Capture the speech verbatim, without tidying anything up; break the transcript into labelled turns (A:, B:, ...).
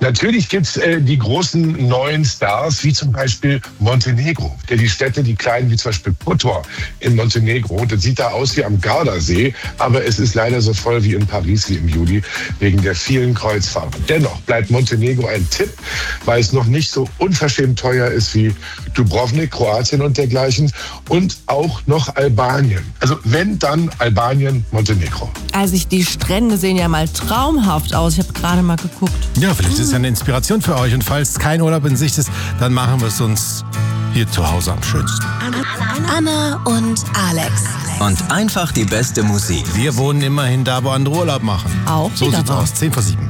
A: Natürlich gibt's äh, die großen neuen Stars, wie zum Beispiel Montenegro. Ja, die Städte, die kleinen, wie zum Beispiel Kotor in Montenegro, das sieht da aus wie am Gardasee, aber es ist leider so voll wie in Paris wie im Juli, wegen der vielen Kreuzfahrten. Dennoch bleibt Montenegro ein Tipp, weil es noch nicht so unverschämt teuer ist wie Dubrovnik, Kroatien und dergleichen und auch noch Albanien. Also wenn, dann Albanien, Montenegro.
B: Also ich, die Strände sehen ja mal traumhaft aus. Ich habe gerade mal geguckt.
C: Ja, vielleicht ist ja eine Inspiration für euch. Und falls kein Urlaub in Sicht ist, dann machen wir es uns hier zu Hause am schönsten.
D: Anna und Alex.
E: Und einfach die beste Musik.
C: Wir wohnen immerhin da, wo andere Urlaub machen.
B: Auch
C: So
B: wieder
C: sieht's
B: wahr.
C: aus. zehn vor sieben.